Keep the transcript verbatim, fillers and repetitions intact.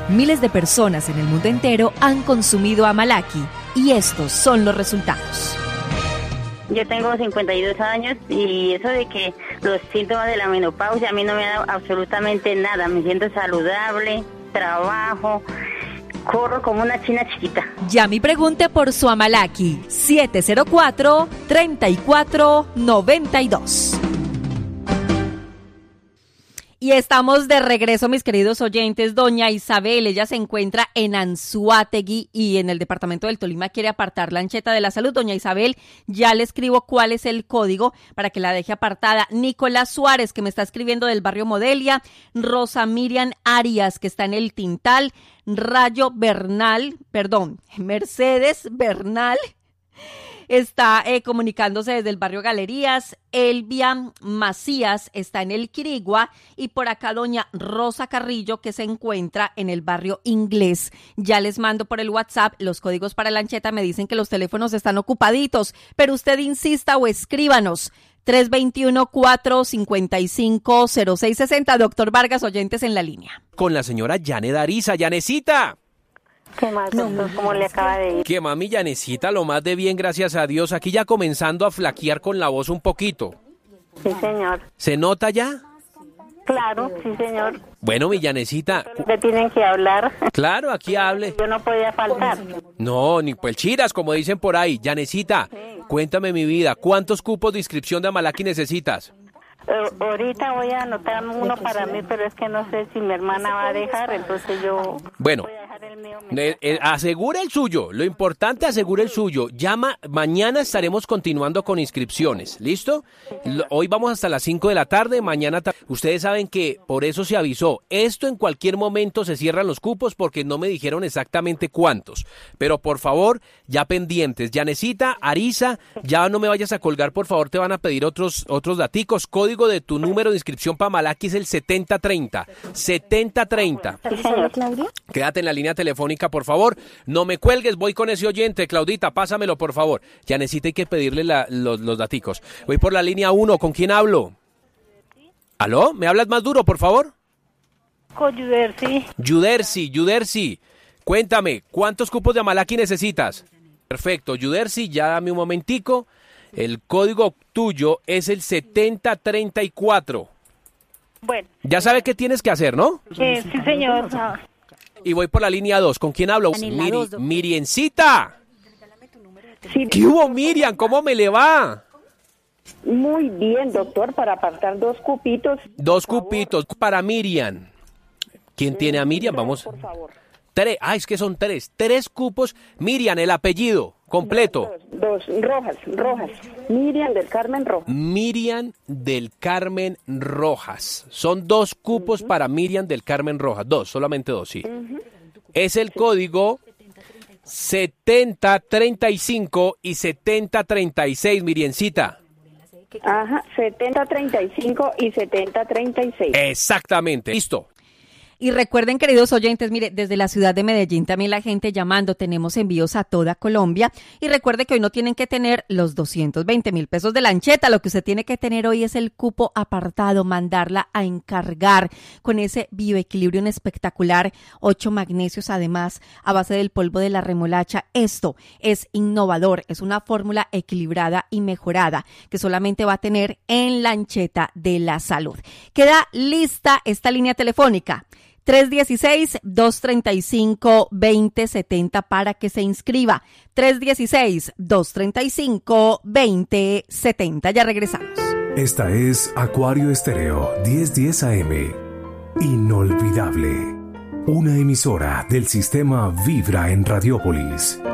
Miles de personas en el mundo entero han consumido Amalaki y estos son los resultados. Yo tengo cincuenta y dos años y eso de que los síntomas de la menopausia a mí no me da absolutamente nada. Me siento saludable, trabajo, corro como una china chiquita. Llame y pregunte por su Amalaki siete cero cuatro, tres cuatro nueve dos. Y estamos de regreso, mis queridos oyentes. Doña Isabel, ella se encuentra en Anzoátegui y en el departamento del Tolima quiere apartar la ancheta de la salud. Doña Isabel, ya le escribo cuál es el código para que la deje apartada. Nicolás Suárez, que me está escribiendo del barrio Modelia. Rosa Miriam Arias, que está en el Tintal. Rayo Bernal, perdón, Mercedes Bernal, está eh, comunicándose desde el barrio Galerías. Elvia Macías está en el Quirigua y por acá doña Rosa Carrillo, que se encuentra en el barrio Inglés. Ya les mando por el WhatsApp los códigos para la ancheta. Me dicen que los teléfonos están ocupaditos, pero usted insista o escríbanos. tres dos uno, cuatro cinco cinco, cero seis seis cero. Doctor Vargas, oyentes en la línea. Con la señora Yanet Ariza. ¡Yanecita! ¿Qué más, doctor? ¿Cómo le acaba de ir? Que mami Yanecita, lo más de bien, gracias a Dios. Aquí ya comenzando a flaquear con la voz un poquito. Sí, señor. ¿Se nota ya? Claro, sí, señor. Bueno, mi Yanecita. ¿Le tienen que hablar? Claro, aquí hable. Yo no podía faltar. No, ni pues chiras, como dicen por ahí. Yanecita, sí. Cuéntame mi vida, ¿cuántos cupos de inscripción de Amalaki necesitas? Uh, ahorita voy a anotar uno para mí, pero es que no sé si mi hermana va a dejar, entonces yo... Bueno. Voy a dejar el mío. Eh, eh, asegura el suyo, lo importante asegura el suyo. Llama, mañana estaremos continuando con inscripciones, ¿listo? L- hoy vamos hasta las cinco de la tarde, mañana ta- ustedes saben que por eso se avisó. Esto en cualquier momento se cierran los cupos porque no me dijeron exactamente cuántos. Pero por favor, ya pendientes. Yanecita, Ariza, ya no me vayas a colgar, por favor, te van a pedir otros, otros daticos. Código de tu número de inscripción para Amalaki es el setenta treinta. setenta treinta. Sí, señor. Claudia. Quédate en la línea telefónica, por favor. No me cuelgues, voy con ese oyente. Claudita, pásamelo, por favor. Ya necesito que pedirle la, los, los daticos. Voy por la línea uno. ¿Con quién hablo? ¿Aló? ¿Me hablas más duro, por favor? Con Yudersi. Yudersi, Yudersi. Cuéntame, ¿cuántos cupos de Amalaki necesitas? Perfecto, Yudersi, ya dame un momentico. El código tuyo es el setenta treinta y cuatro. Bueno. Ya sabe qué tienes que hacer, ¿no? Eh, sí, señor. Ah. Y voy por la línea dos. ¿Con quién hablo? Miri, Miriencita. Sí. ¿Qué hubo, Miriam? ¿Cómo me le va? Muy bien, doctor, para apartar dos cupitos. Dos cupitos para Miriam. ¿Quién tiene a Miriam? Vamos. Por favor. Tres. Ah, es que son tres. Tres cupos. Miriam, el apellido completo. Dos, dos, Rojas, Rojas. Miriam del Carmen Rojas. Miriam del Carmen Rojas. Son dos cupos uh-huh. para Miriam del Carmen Rojas. Dos, solamente dos, sí. Uh-huh. Es el código setenta treinta y cinco y setenta treinta y seis, Miriencita. Ajá, setenta treinta y cinco y setenta treinta y seis. Exactamente. Listo. Y recuerden, queridos oyentes, mire, desde la ciudad de Medellín también la gente llamando, tenemos envíos a toda Colombia. Y recuerde que hoy no tienen que tener los doscientos veinte mil pesos de la ancheta, lo que usted tiene que tener hoy es el cupo apartado, mandarla a encargar con ese bioequilibrio espectacular, ocho magnesios además, a base del polvo de la remolacha. Esto es innovador, es una fórmula equilibrada y mejorada que solamente va a tener en la ancheta de la salud. Queda lista esta línea telefónica. tres uno seis, dos tres cinco, dos cero siete cero para que se inscriba. tres uno seis, dos tres cinco, dos cero siete cero. Ya regresamos. Esta es Acuario Estéreo diez diez A M. Inolvidable. Una emisora del sistema Vibra en Radiópolis.